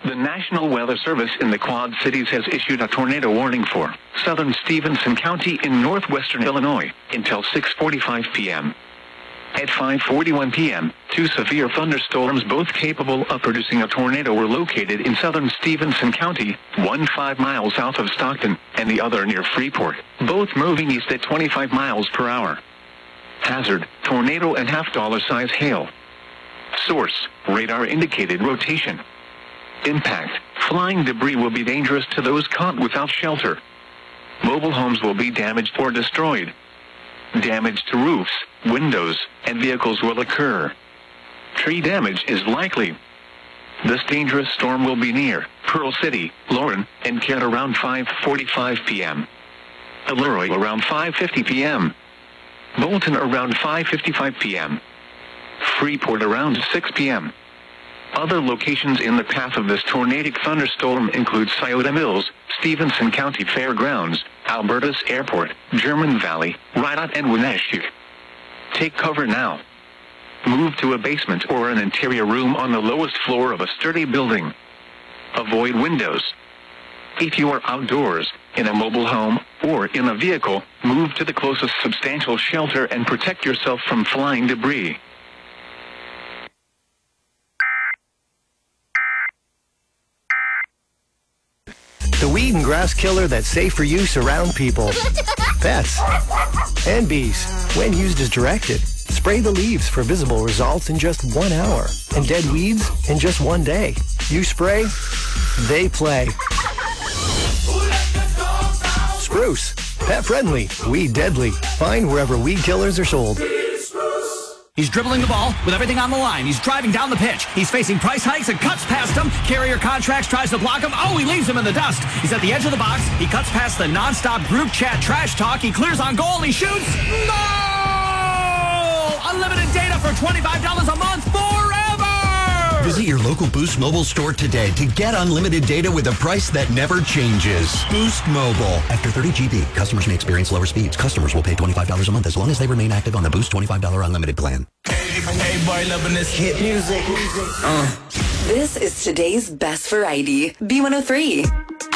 The National Weather Service in the Quad Cities has issued a tornado warning for southern Stevenson County in northwestern Illinois until 6:45 p.m. At 5:41 p.m., 2 severe thunderstorms, both capable of producing a tornado, were located in southern Stevenson County, one 5 miles south of Stockton, and the other near Freeport, both moving east at 25 miles per hour. Hazard, tornado and half-dollar-size hail. Source, radar indicated rotation. Impact, flying debris will be dangerous to those caught without shelter. Mobile homes will be damaged or destroyed. Damage to roofs, windows, and vehicles will occur. Tree damage is likely. This dangerous storm will be near Pearl City, Lauren, and Kent around 5:45 p.m. Leroy around 5:50 p.m. Bolton around 5:55 p.m. Freeport around 6 p.m. Other locations in the path of this tornadic thunderstorm include Scioto Mills, Stevenson County Fairgrounds, Albertus Airport, German Valley, Rydot, and Wenatchee. Take cover now. Move to a basement or an interior room on the lowest floor of a sturdy building. Avoid windows. If you are outdoors, in a mobile home, or in a vehicle, move to the closest substantial shelter and protect yourself from flying debris. The weed and grass killer that's safe for use around people, pets, and bees. When used as directed, spray the leaves for visible results in just 1 hour, and dead weeds in just 1 day. You spray, they play. Spruce, pet friendly, weed deadly. Find wherever weed killers are sold. He's dribbling the ball with everything on the line. He's driving down the pitch. He's facing price hikes and cuts past him. Carrier Contracts tries to block him. Oh, he leaves him in the dust. He's at the edge of the box. He cuts past the nonstop group chat trash talk. He clears on goal. He shoots. No! Unlimited data for $25 a month forever! Visit your local Boost Mobile store today to get unlimited data with a price that never changes. Boost Mobile. After 30 GB, customers may experience lower speeds. Customers will pay $25 a month as long as they remain active on the Boost $25 unlimited plan. Hey, boy, loving this hit music. This is today's best variety. B103.